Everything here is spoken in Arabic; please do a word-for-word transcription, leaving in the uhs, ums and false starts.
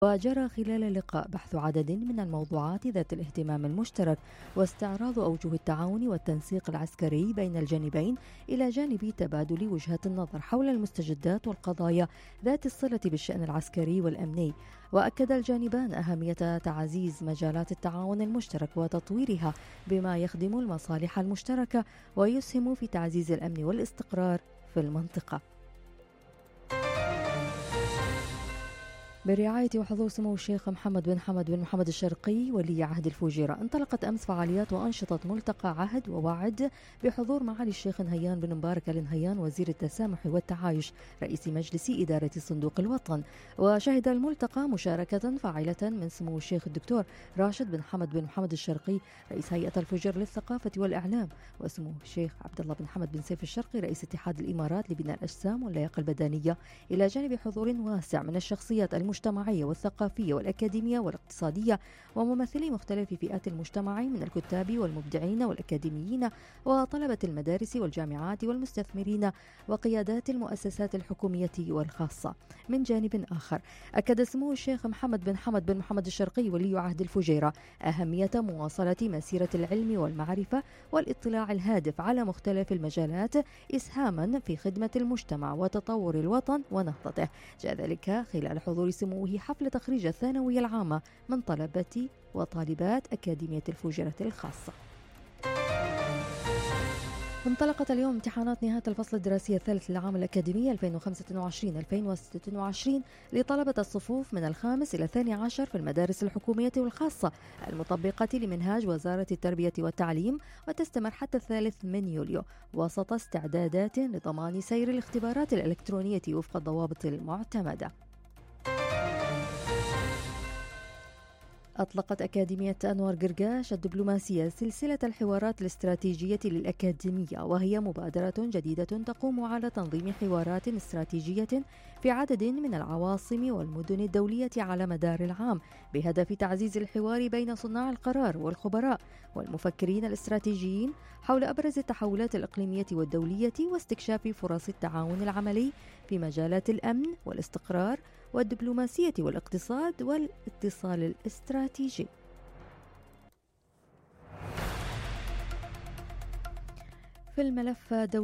وجرى خلال اللقاء بحث عدد من الموضوعات ذات الاهتمام المشترك واستعراض أوجه التعاون والتنسيق العسكري بين الجانبين إلى جانب تبادل وجهات النظر حول المستجدات والقضايا ذات الصلة بالشأن العسكري والأمني. وأكد الجانبان أهمية تعزيز مجالات التعاون المشترك وتطويرها بما يخدم المصالح المشتركة ويسهم في تعزيز الأمن والاستقرار في المنطقة. برعاية وحضور سمو الشيخ محمد بن حمد بن محمد الشرقي ولي عهد الفوجيرة، انطلقت أمس فعاليات وأنشطة ملتقى عهد ووعد بحضور معالي الشيخ نهيان بن مبارك النهيان وزير التسامح والتعايش رئيس مجلس إدارة صندوق الوطن. وشهد الملتقى مشاركة فاعلة من سمو الشيخ الدكتور راشد بن حمد بن محمد الشرقي رئيس هيئة الفجر للثقافة والإعلام، وسمو الشيخ عبد الله بن حمد بن سيف الشرقي رئيس اتحاد الإمارات لبناء الأجسام واللياقة البدنية، إلى جانب حضور واسع من الشخصيات المجتمعية والثقافية والأكاديمية والاقتصادية وممثلي مختلف فئات المجتمع من الكتاب والمبدعين والأكاديميين وطلبة المدارس والجامعات والمستثمرين وقيادات المؤسسات الحكومية والخاصة. من جانب آخر، أكد سمو الشيخ محمد بن حمد بن محمد الشرقي ولي عهد الفجيرة أهمية مواصلة مسيرة العلم والمعرفة والاطلاع الهادف على مختلف المجالات إسهاما في خدمة المجتمع وتطور الوطن ونهضته. جاء ذلك خلال حضور سموه حفل تخريج الثانوية العامة من طلبة وطالبات أكاديمية الفجيرة الخاصة. انطلقت اليوم امتحانات نهاية الفصل الدراسي الثالث للعام الأكاديمي ألفين وخمسة وعشرين ألفين وستة وعشرين لطلبة الصفوف من الخامس إلى الثاني عشر في المدارس الحكومية والخاصة المطبقة لمنهاج وزارة التربية والتعليم، وتستمر حتى الثالث من يوليو وسط استعدادات لضمان سير الاختبارات الإلكترونية وفق الضوابط المعتمدة. أطلقت أكاديمية أنور قرقاش الدبلوماسية سلسلة الحوارات الاستراتيجية للأكاديمية، وهي مبادرة جديدة تقوم على تنظيم حوارات استراتيجية في عدد من العواصم والمدن الدولية على مدار العام بهدف تعزيز الحوار بين صناع القرار والخبراء والمفكرين الاستراتيجيين حول أبرز التحولات الإقليمية والدولية واستكشاف فرص التعاون العملي في مجالات الأمن والاستقرار والدبلوماسية والاقتصاد والاتصال الاستراتيجي. في الملف دولي